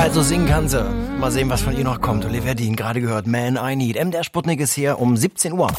Also singen kann sie. Mal sehen, was von ihr noch kommt. Olivia Dean, gerade gehört, Man I Need. MDR Sputnik ist hier um 17 Uhr.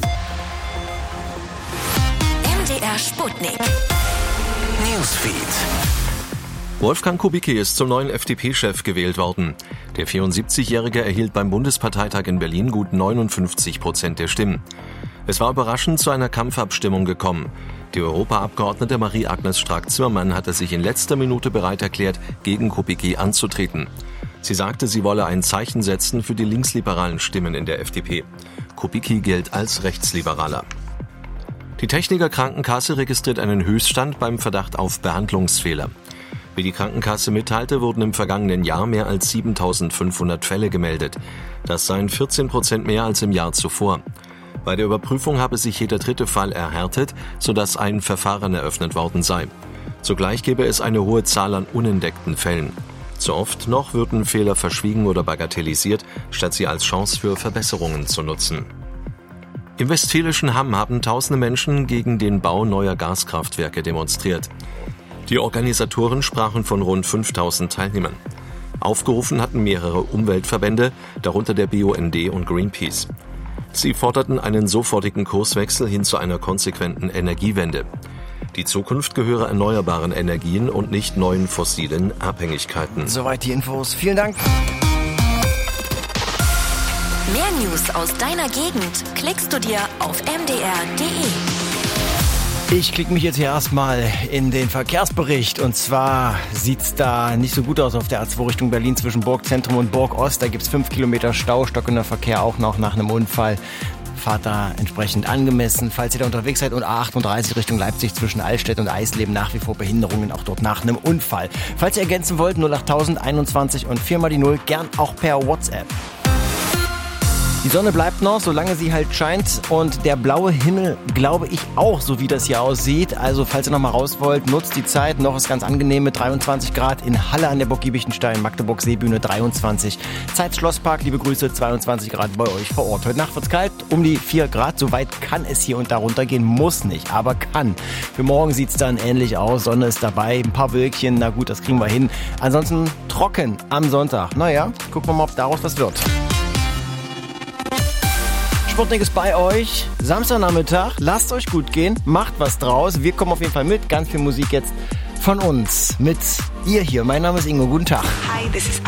MDR Sputnik. Newsfeed. Wolfgang Kubicki ist zum neuen FDP-Chef gewählt worden. Der 74-Jährige erhielt beim Bundesparteitag in Berlin gut 59% der Stimmen. Es war überraschend zu einer Kampfabstimmung gekommen. Die Europaabgeordnete Marie-Agnes Strack-Zimmermann hatte sich in letzter Minute bereit erklärt, gegen Kubicki anzutreten. Sie sagte, sie wolle ein Zeichen setzen für die linksliberalen Stimmen in der FDP. Kubicki gilt als Rechtsliberaler. Die Techniker Krankenkasse registriert einen Höchststand beim Verdacht auf Behandlungsfehler. Wie die Krankenkasse mitteilte, wurden im vergangenen Jahr mehr als 7.500 Fälle gemeldet. Das seien 14% mehr als im Jahr zuvor. Bei der Überprüfung habe sich jeder dritte Fall erhärtet, sodass ein Verfahren eröffnet worden sei. Zugleich gebe es eine hohe Zahl an unentdeckten Fällen. Zu oft noch würden Fehler verschwiegen oder bagatellisiert, statt sie als Chance für Verbesserungen zu nutzen. Im westfälischen Hamm haben tausende Menschen gegen den Bau neuer Gaskraftwerke demonstriert. Die Organisatoren sprachen von rund 5.000 Teilnehmern. Aufgerufen hatten mehrere Umweltverbände, darunter der BUND und Greenpeace. Sie forderten einen sofortigen Kurswechsel hin zu einer konsequenten Energiewende. Die Zukunft gehöre erneuerbaren Energien und nicht neuen fossilen Abhängigkeiten. Soweit die Infos. Vielen Dank. Mehr News aus deiner Gegend klickst du dir auf mdr.de. Ich klicke mich jetzt hier erstmal in den Verkehrsbericht. Und zwar sieht's da nicht so gut aus auf der A2 Richtung Berlin zwischen Burgzentrum und Burgost. Da gibt's 5 Kilometer Stau, stockender Verkehr auch noch nach einem Unfall. Fahrt da entsprechend angemessen. Falls ihr da unterwegs seid, und A38 Richtung Leipzig zwischen Allstedt und Eisleben nach wie vor Behinderungen, auch dort nach einem Unfall. Falls ihr ergänzen wollt, 08021 und 4 mal die 0, gern auch per WhatsApp. Die Sonne bleibt noch, solange sie halt scheint, und der blaue Himmel, glaube ich, auch, so wie das hier aussieht. Also falls ihr noch mal raus wollt, nutzt die Zeit. Noch ist ganz angenehm mit 23 Grad in Halle an der Burg Giebichenstein, Magdeburg Seebühne 23. Zeit Schlosspark, liebe Grüße, 22 Grad bei euch vor Ort. Heute Nacht wird's kalt, um die 4 Grad. So weit kann es hier und da runtergehen, muss nicht, aber kann. Für morgen sieht's dann ähnlich aus, Sonne ist dabei, ein paar Wölkchen, na gut, das kriegen wir hin. Ansonsten trocken am Sonntag. Naja, gucken wir mal, ob daraus was wird. Sputnik ist bei euch. Samstagnachmittag. Lasst euch gut gehen. Macht was draus. Wir kommen auf jeden Fall mit. Ganz viel Musik jetzt von uns. Mit ihr hier. Mein Name ist Ingo. Guten Tag. Hi, this is